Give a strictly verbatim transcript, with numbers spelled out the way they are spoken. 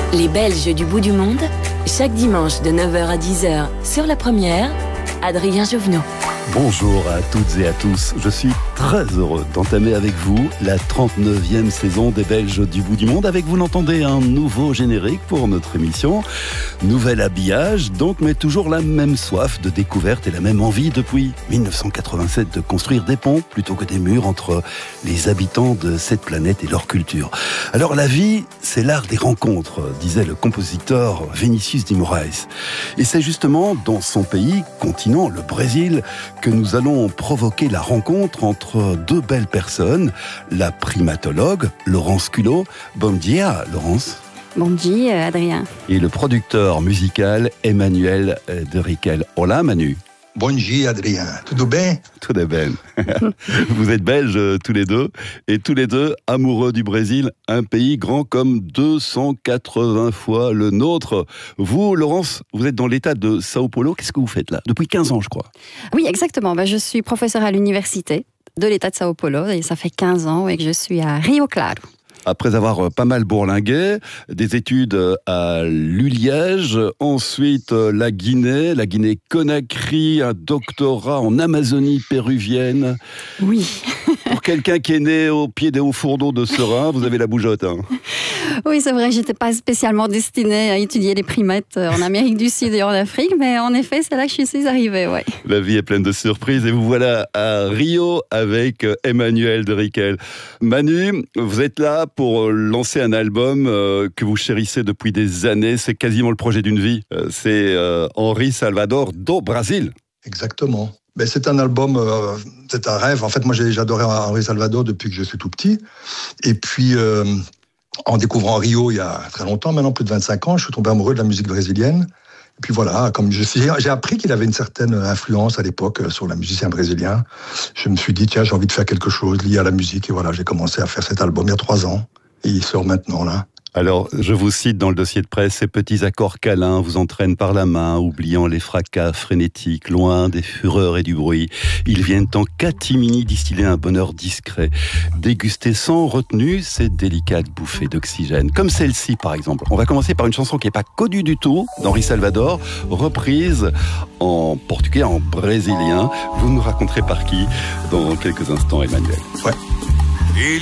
Les Belges du bout du monde, chaque dimanche de neuf heures à dix heures sur La Première, Adrien Jovenot. Bonjour à toutes et à tous, je suis très heureux d'entamer avec vous la trente-neuvième saison des Belges du bout du monde. Avec vous l'entendez, un nouveau générique pour notre émission, nouvel habillage donc, mais toujours la même soif de découverte et la même envie depuis mille neuf cent quatre-vingt-sept de construire des ponts plutôt que des murs entre les habitants de cette planète et leur culture. Alors la vie, c'est l'art des rencontres, disait le compositeur Vinicius de Moraes. Et c'est justement dans son pays, continent, le Brésil, que nous allons provoquer la rencontre entre deux belles personnes, la primatologue Laurence Culot. Bon dia, Laurence. Bon dia, Adrien. Et le producteur musical Emmanuel de Riquel. Hola, Manu. Bon dia, Adrien. Tout bien? Tout est bien. Vous êtes belges tous les deux, et tous les deux amoureux du Brésil, un pays grand comme deux cent quatre-vingts fois le nôtre. Vous, Laurence, vous êtes dans l'état de Sao Paulo. Qu'est-ce que vous faites là? Depuis quinze ans, je crois. Oui, exactement. Ben, je suis professeure à l'université de l'état de Sao Paulo, et ça fait quinze ans et que je suis à Rio Claro. Après avoir pas mal bourlingué, des études à l'Uliège, ensuite la Guinée, la Guinée-Conakry, un doctorat en Amazonie péruvienne. Oui. Pour quelqu'un qui est né au pied des hauts fourneaux de Serein, vous avez la bougeotte. Hein. Oui, c'est vrai, j'étais pas spécialement destinée à étudier les primates en Amérique du Sud et en Afrique, mais en effet, c'est là que je suis arrivée, ouais. La vie est pleine de surprises et vous voilà à Rio avec Emmanuel de Riquel. Manu, vous êtes là pour lancer un album que vous chérissez depuis des années. C'est quasiment le projet d'une vie. C'est Henri Salvador do Brasil. Exactement. Ben, c'est un album, euh, c'est un rêve. En fait, moi, j'ai, j'adorais Henri Salvador depuis que je suis tout petit. Et puis, euh, en découvrant Rio il y a très longtemps, maintenant plus de vingt-cinq ans, je suis tombé amoureux de la musique brésilienne. Et puis voilà, comme je suis, j'ai appris qu'il avait une certaine influence à l'époque sur la musicien brésilien. Je me suis dit, tiens, j'ai envie de faire quelque chose lié à la musique. Et voilà, j'ai commencé à faire cet album il y a trois ans. Et il sort maintenant, là. Alors, je vous cite dans le dossier de presse, ces petits accords câlins vous entraînent par la main, oubliant les fracas frénétiques, loin des fureurs et du bruit. Ils viennent en catimini distiller un bonheur discret, déguster sans retenue ces délicates bouffées d'oxygène. Comme celle-ci, par exemple. On va commencer par une chanson qui n'est pas connue du tout, d'Henri Salvador, reprise en portugais, en brésilien. Vous nous raconterez par qui dans quelques instants, Emmanuel. Ouais.